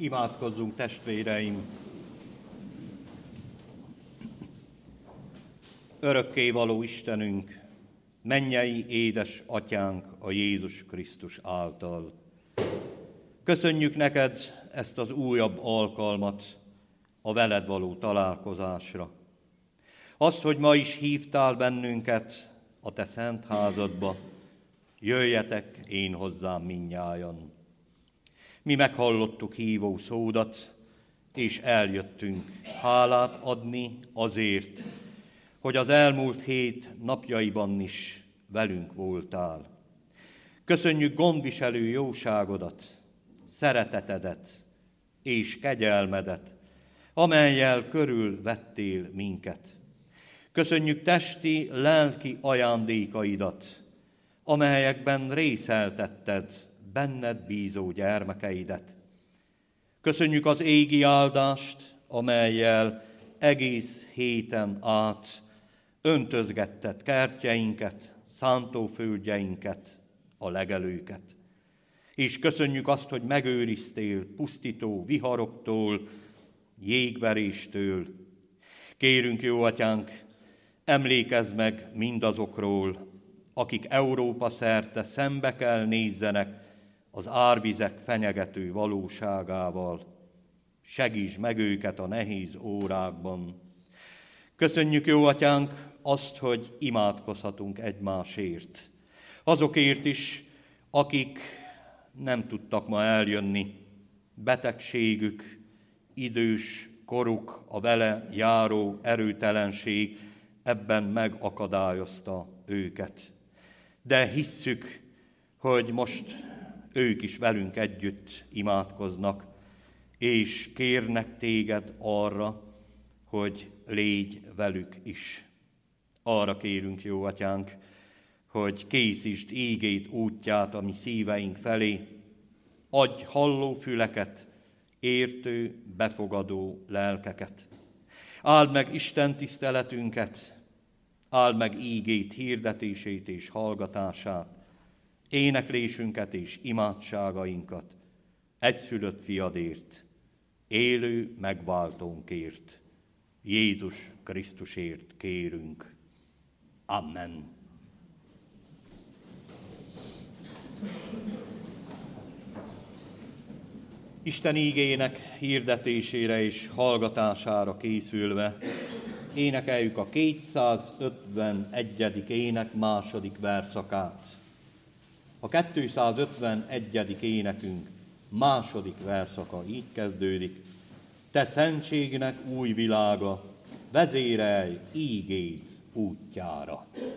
Imádkozzunk, testvéreim! Örökkévaló Istenünk, mennyei édes Atyánk a Jézus Krisztus által. Köszönjük neked ezt az újabb alkalmat a veled való találkozásra. Azt, hogy ma is hívtál bennünket a te szent házadba, jöjjetek én hozzám mindnyájan. Mi meghallottuk hívó szódat, és eljöttünk hálát adni azért, hogy az elmúlt hét napjaiban is velünk voltál. Köszönjük gondviselő jóságodat, szeretetedet és kegyelmedet, amellyel körülvettél minket. Köszönjük testi, lelki ajándékaidat, amelyekben részeltetted benned bízó gyermekeidet. Köszönjük az égi áldást, amellyel egész héten át öntözgetted kertjeinket, szántóföldjeinket, a legelőket. És köszönjük azt, hogy megőriztél pusztító viharoktól, jégveréstől. Kérünk, jó Atyánk, emlékezz meg mindazokról, akik Európa szerte szembe kell nézzenek az árvizek fenyegető valóságával. Segíts meg őket a nehéz órákban. Köszönjük, jó Atyánk, azt, hogy imádkozhatunk egymásért. Azokért is, akik nem tudtak ma eljönni. Betegségük, idős koruk, a vele járó erőtelenség ebben megakadályozta őket. De hisszük, hogy most ők is velünk együtt imádkoznak, és kérnek téged arra, hogy légy velük is. Arra kérünk, jó Atyánk, hogy készítsd ígét útját a mi szíveink felé, adj halló füleket, értő, befogadó lelkeket. Áld meg Isten tiszteletünket, áld meg ígét hirdetését és hallgatását, éneklésünket és imádságainkat, egyszülött fiadért, élő megváltónkért, Jézus Krisztusért kérünk. Amen. Isten ígének hirdetésére és hallgatására készülve énekeljük a 251. ének második verszakát. A 251. énekünk második verszaka így kezdődik. Te szentségnek új világa, vezérelj ígéd útjára.